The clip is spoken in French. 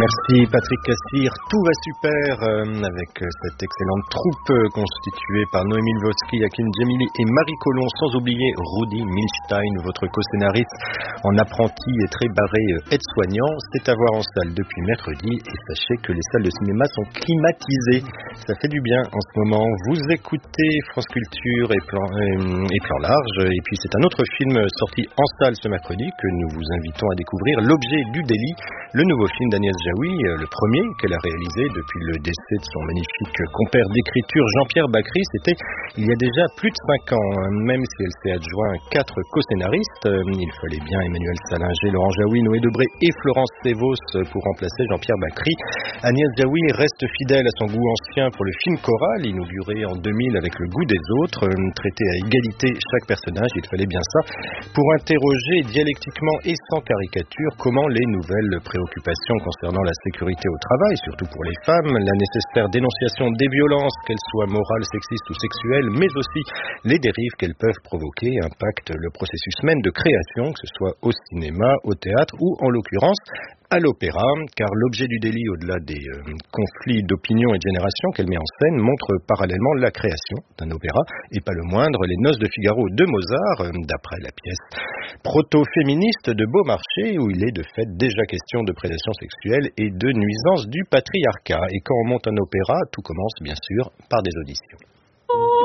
Merci Patrick Cassir, tout va super avec cette excellente troupe constituée par Noémie Lvovsky, Hakim Djemili et Marie Colomb, sans oublier Rudi Milstein, votre co-scénariste en apprenti et très barré aide-soignant. C'est à voir en salle depuis mercredi et sachez que les salles de cinéma sont climatisées. Ça fait du bien en ce moment. Vous écoutez France Culture et Plan Large, et puis c'est un autre film sorti en salle ce mercredi que nous vous invitons à découvrir, L'Objet du délit, le nouveau film d'Agnès Jaoui, le premier qu'elle a réalisé depuis le décès de son magnifique compère d'écriture Jean-Pierre Bacry. C'était il y a déjà plus de 5 ans, même si elle s'est adjoint 4 co-scénaristes. Il fallait bien Emmanuel Salinger, Laurent Jaoui, Noé Debré et Florence Sévos pour remplacer Jean-Pierre Bacry. Agnès Jaoui reste fidèle à son goût ancien pour le film choral, inauguré en 2000 avec Le goût des autres, traité à égalité chaque personnage, il fallait bien ça, pour interroger dialectiquement et sans caricature comment les nouvelles préoccupations concernant la sécurité au travail, surtout pour les femmes, la nécessaire dénonciation des violences, qu'elles soient morales, sexistes ou sexuelles, mais aussi les dérives qu'elles peuvent provoquer, impactent le processus même de création, que ce soit au cinéma, au théâtre ou en l'occurrence à l'opéra, car L'Objet du délit, au-delà des conflits d'opinion et de génération qu'elle met en scène, montre parallèlement la création d'un opéra, et pas le moindre, Les Noces de Figaro de Mozart, d'après la pièce proto-féministe de Beaumarchais, où il est de fait déjà question de prédation sexuelle et de nuisance du patriarcat. Et quand on monte un opéra, tout commence bien sûr par des auditions.